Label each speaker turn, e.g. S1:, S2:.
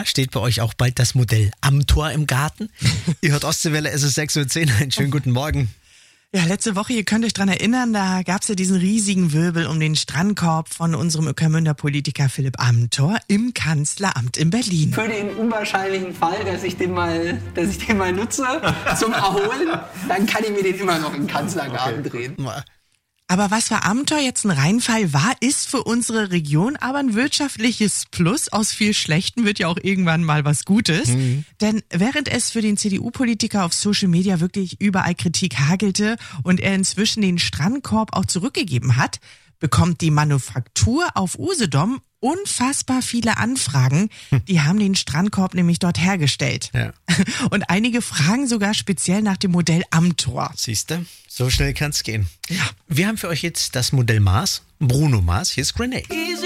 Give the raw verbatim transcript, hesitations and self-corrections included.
S1: steht bei euch auch bald das Modell Amtor im Garten? Ihr hört Ostseewelle, es ist sechs Uhr zehn. Einen schönen guten Morgen.
S2: Ja, letzte Woche, ihr könnt euch dran erinnern, da gab's ja diesen riesigen Wirbel um den Strandkorb von unserem Ueckermünder Politiker Philipp Amthor im Kanzleramt in Berlin.
S3: Für den unwahrscheinlichen Fall, dass ich den mal, dass ich den mal nutze zum Erholen, dann kann ich mir den immer noch im Kanzlergarten okay. drehen.
S2: Aber was für Amthor jetzt ein Reinfall war, ist für unsere Region aber ein wirtschaftliches Plus. Aus viel Schlechten wird ja auch irgendwann mal was Gutes. Mhm. Denn während es für den C D U-Politiker auf Social Media wirklich überall Kritik hagelte und er inzwischen den Strandkorb auch zurückgegeben hat, bekommt die Manufaktur auf Usedom unfassbar viele Anfragen. Die haben den Strandkorb nämlich dort hergestellt.
S1: Ja.
S2: Und einige fragen sogar speziell nach dem Modell Amthor.
S1: Siehste, so schnell kann's gehen. Ja. Wir haben für euch jetzt das Modell Mars, Bruno Mars. Hier ist Grenade.